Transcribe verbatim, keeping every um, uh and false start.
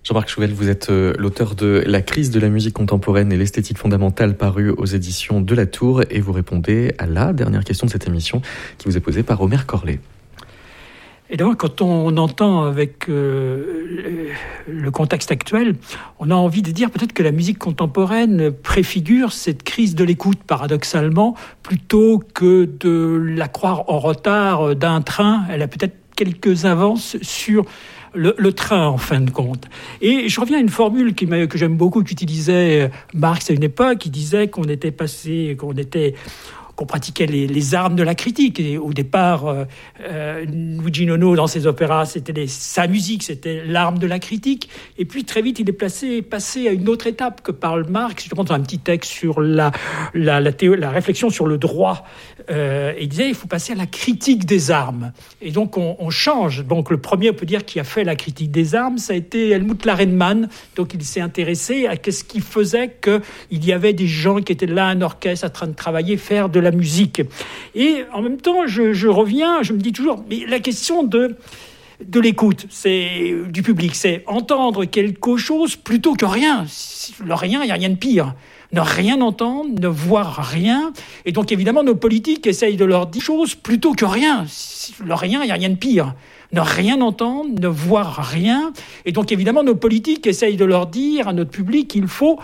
Jean-Marc Chouvel, vous êtes euh, l'auteur de La crise de la musique contemporaine et l'esthétique fondamentale paru aux éditions de La Tour et vous répondez à la dernière question de cette émission qui vous est posée par Omer Corlet. Et donc, quand on entend avec euh, le contexte actuel, on a envie de dire peut-être que la musique contemporaine préfigure cette crise de l'écoute, paradoxalement, plutôt que de la croire en retard d'un train. Elle a peut-être quelques avances sur le, le train, en fin de compte. Et je reviens à une formule qui m'a, que j'aime beaucoup, qu'utilisait Marx à une époque, qui disait qu'on était passé, qu'on était... qu'on pratiquait les, les armes de la critique. Et au départ, euh, euh, Luigi Nono, dans ses opéras, c'était les, sa musique, c'était l'arme de la critique. Et puis, très vite, il est placé, passé à une autre étape que parle Marx. Je pense à un petit texte sur la, la, la, théo, la réflexion sur le droit. Euh, et il disait, il faut passer à la critique des armes. Et donc, on, on change. Donc, le premier, on peut dire, qui a fait la critique des armes, ça a été Helmut Larenmann. Donc, il s'est intéressé à ce qui faisait qu'il y avait des gens qui étaient là, un orchestre, en train de travailler, faire de la musique. Et en même temps, je, je reviens, je me dis toujours, mais la question de, de l'écoute, c'est du public, c'est entendre quelque chose plutôt que rien. Le rien, il n'y a rien de pire. Ne rien entendre, ne voir rien. Et donc, évidemment, nos politiques essayent de leur dire choses plutôt que rien. Le rien, il n'y a rien de pire. Ne rien entendre, ne voir rien. Et donc, évidemment, nos politiques essayent de leur dire à notre public qu'il faut